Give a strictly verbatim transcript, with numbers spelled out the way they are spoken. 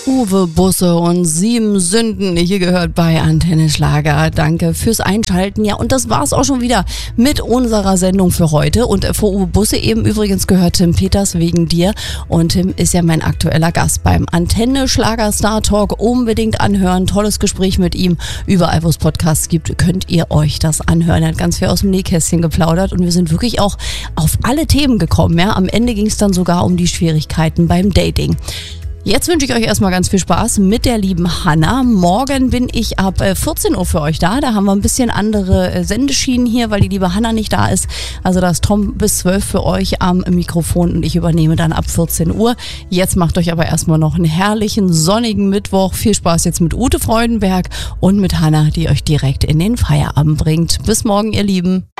Uwe Busse und sieben Sünden, hier gehört bei Antenne Schlager. Danke fürs Einschalten. Ja, und das war's auch schon wieder mit unserer Sendung für heute. Und vor Uwe Busse eben übrigens gehört Tim Peters wegen dir. Und Tim ist ja mein aktueller Gast beim Antenne Schlager Star Talk. Unbedingt anhören. Tolles Gespräch mit ihm. Überall, wo es Podcasts gibt, könnt ihr euch das anhören. Er hat ganz viel aus dem Nähkästchen geplaudert und wir sind wirklich auch auf alle Themen gekommen. Ja, am Ende ging es dann sogar um die Schwierigkeiten beim Dating. Jetzt wünsche ich euch erstmal ganz viel Spaß mit der lieben Hanna. Morgen bin ich ab vierzehn Uhr für euch da. Da haben wir ein bisschen andere Sendeschienen hier, weil die liebe Hanna nicht da ist. Also da ist Tom bis zwölf für euch am Mikrofon und ich übernehme dann ab vierzehn Uhr. Jetzt macht euch aber erstmal noch einen herrlichen, sonnigen Mittwoch. Viel Spaß jetzt mit Ute Freudenberg und mit Hanna, die euch direkt in den Feierabend bringt. Bis morgen, ihr Lieben.